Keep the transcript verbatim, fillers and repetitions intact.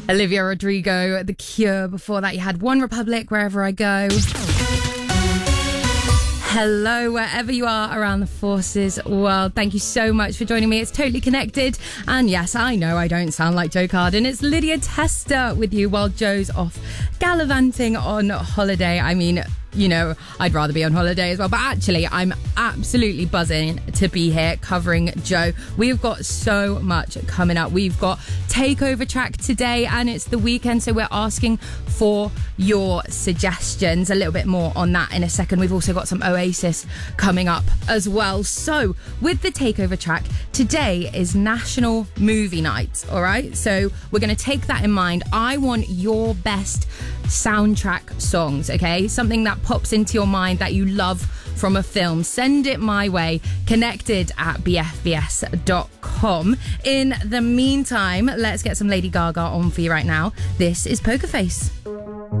Olivia Rodrigo, The Cure. Before that, you had One Republic, Wherever I Go. Hello, wherever you are around the Forces world. Thank you so much for joining me. It's Totally Connected. And yes, I know I don't sound like Joe Carden. It's Lydia Tester with you while Joe's off gallivanting on holiday. I mean, you know, I'd rather be on holiday as well. But actually, I'm absolutely buzzing to be here covering Joe. We've got so much coming up. We've got Takeover Track today and it's the weekend. So we're asking for your suggestions. A little bit more on that in a second. We've also got some Oasis coming up as well. So with the Takeover Track, today is National Movie Night. All right. So we're going to take that in mind. I want your best soundtrack songs, okay? Something that pops into your mind that you love from a film. Send it my way, connected at b f b s dot com. In the meantime, let's get some Lady Gaga on for you right now. This is Poker Face.